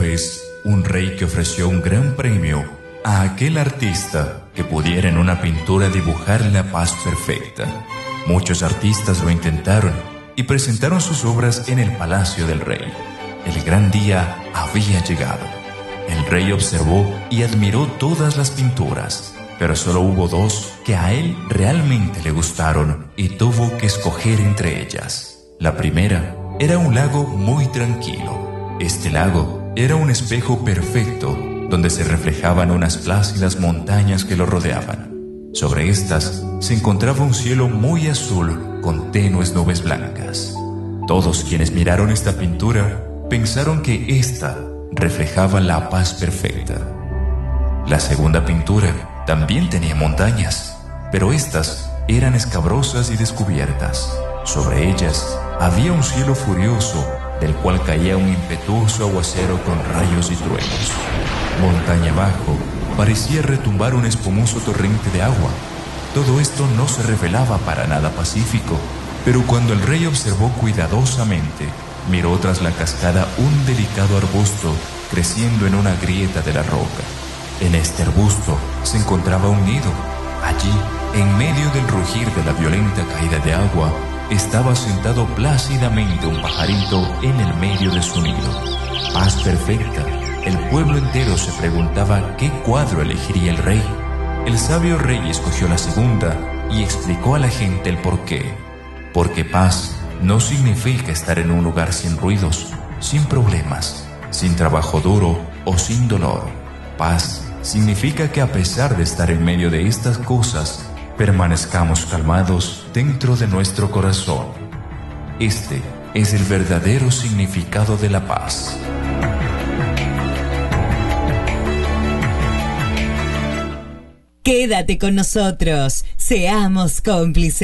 vez un rey que ofreció un gran premio a aquel artista que pudiera en una pintura dibujar la paz perfecta. Muchos artistas lo intentaron y presentaron sus obras en el palacio del rey. El gran día había llegado. El rey observó y admiró todas las pinturas, pero solo hubo dos que a él realmente le gustaron y tuvo que escoger entre ellas. La primera era un lago muy tranquilo. Este lago era un espejo perfecto donde se reflejaban unas plácidas montañas que lo rodeaban. Sobre estas se encontraba un cielo muy azul con tenues nubes blancas. Todos quienes miraron esta pintura pensaron que ésta reflejaba la paz perfecta. La segunda pintura también tenía montañas, pero estas eran escabrosas y descubiertas. Sobre ellas había un cielo furioso del cual caía un impetuoso aguacero con rayos y truenos. Montaña abajo parecía retumbar un espumoso torrente de agua. Todo esto no se revelaba para nada pacífico, pero cuando el rey observó cuidadosamente, miró tras la cascada un delicado arbusto creciendo en una grieta de la roca. En este arbusto se encontraba un nido. Allí, en medio del rugir de la violenta caída de agua, estaba sentado plácidamente un pajarito en el medio de su nido. Paz perfecta. El pueblo entero se preguntaba qué cuadro elegiría el rey. El sabio rey escogió la segunda y explicó a la gente el porqué. Porque paz no significa estar en un lugar sin ruidos, sin problemas, sin trabajo duro o sin dolor. Paz significa que a pesar de estar en medio de estas cosas, permanezcamos calmados dentro de nuestro corazón. Este es el verdadero significado de la paz. Quédate con nosotros, seamos cómplices.